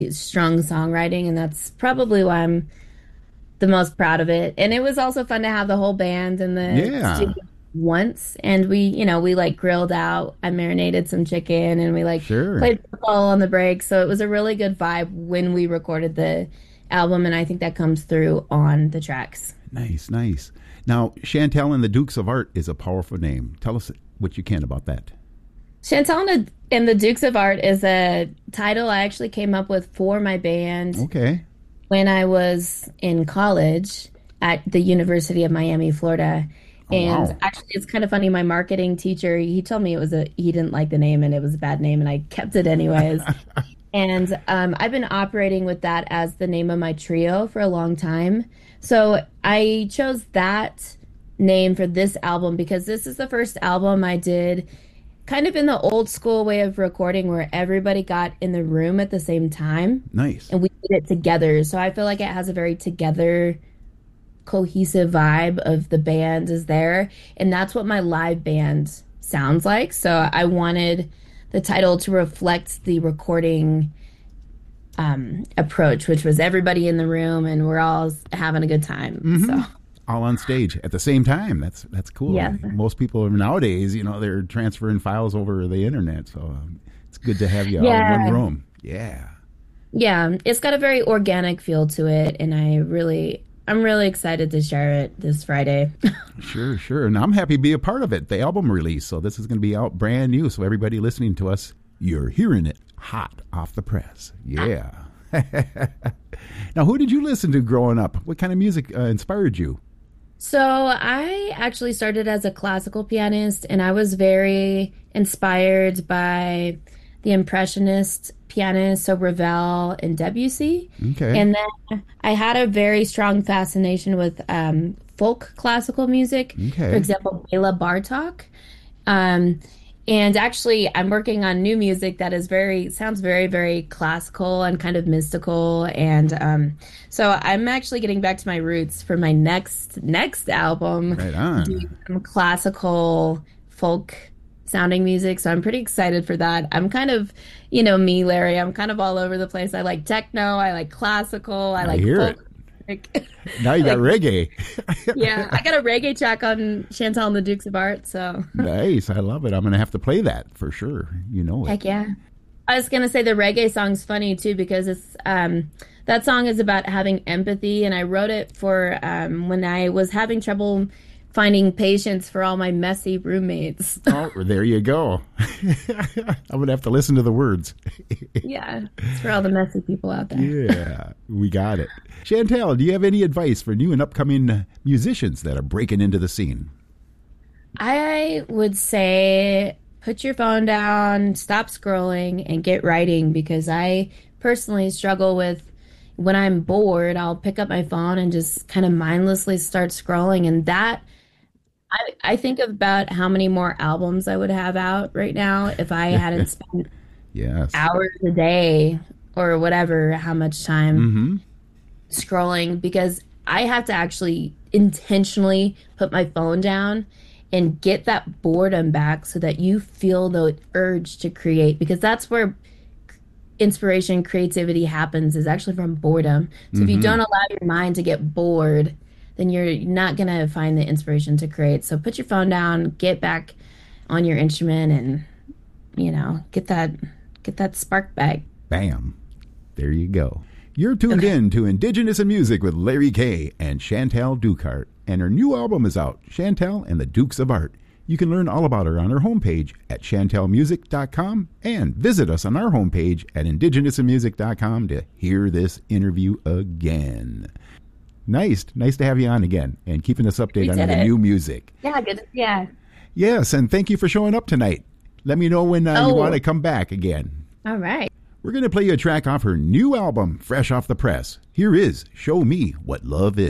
strong songwriting, and that's probably why I'm the most proud of it. And it was also fun to have the whole band in the Yeah, studio once. And we like grilled out. I marinated some chicken and we like sure. played football on the break. So it was a really good vibe when we recorded the album. And I think that comes through on the tracks. Nice, nice. Now, Chantel and the Dukes of Art is a powerful name. Tell us what you can about that. Chantal and the Dukes of Art is a title I actually came up with for my band Okay. when I was in college at the University of Miami, Florida. Oh, And wow. actually, it's kind of funny. My marketing teacher, he told me he didn't like the name and it was a bad name, and I kept it anyways. And I've been operating with that as the name of my trio for a long time. So I chose that name for this album because this is the first album I did kind of in the old school way of recording where everybody got in the room at the same time Nice. and we did it together. So I feel like it has a very together, cohesive vibe of the band is there. And that's what my live band sounds like. So I wanted the title to reflect the recording approach, which was everybody in the room and we're all having a good time. So All on stage at the same time. That's cool. yeah. Most people nowadays, they're transferring files over the internet, so it's good to have you all in one Yeah. room. Yeah. Yeah. It's got a very organic feel to it. And I'm really excited to share it this Friday. Sure, sure. And I'm happy to be a part of it, the album release. So this is going to be out brand new. So everybody listening to us, you're hearing it hot off the press. Yeah. Now, who did you listen to growing up? What kind of music inspired you? So I actually started as a classical pianist, and I was very inspired by the Impressionist pianists, so Ravel and Debussy. Okay. And then I had a very strong fascination with folk classical music, for Okay. example, Bela Bartok. Um, and actually, I'm working on new music that is sounds very, very classical and kind of mystical. And so I'm actually getting back to my roots for my next album, Right on. doing some classical folk sounding music. So I'm pretty excited for that. I'm kind of, me, Larry, I'm kind of all over the place. I like techno, I like classical, I I like hear it. folk music. Now you got Like, reggae. yeah, I got a reggae track on Chantal and the Dukes of Art. So Nice. I love it. I'm going to have to play that for sure. You know it. heck yeah. I was gonna say the reggae song's funny too because it's that song is about having empathy, and I wrote it for when I was having trouble finding patience for all my messy roommates. Oh, there you go. I'm going to have to listen to the words. Yeah, it's for all the messy people out there. Yeah, we got it. Chantel, do you have any advice for new and upcoming musicians that are breaking into the scene? I would say put your phone down, stop scrolling, and get writing because I personally struggle with when I'm bored, I'll pick up my phone and just kind of mindlessly start scrolling. And that I think about how many more albums I would have out right now if I hadn't spent Yes. hours a day or whatever, how much time Mm-hmm. scrolling because I have to actually intentionally put my phone down and get that boredom back so that you feel the urge to create because that's where inspiration, creativity happens is actually from boredom. So if you Mm-hmm. don't allow your mind to get bored, then you're not going to find the inspiration to create. So put your phone down, get back on your instrument and get that spark back. Bam. There you go. You're tuned in to Indigenous in Music with Larry Kay and Chantel Dukart. And her new album is out, Chantel and the Dukes of Art. You can learn all about her on her homepage at chantelmusic.com and visit us on our homepage at indigenousinmusic.com to hear this interview again. Nice to have you on again and keeping us We updated on did the it. new music. Yeah, good. Yeah. Yes, and thank you for showing up tonight. Let me know when you want Oh, to come back again. all right. We're going to play you a track off her new album, fresh off the press. Here is Show Me What Love Is.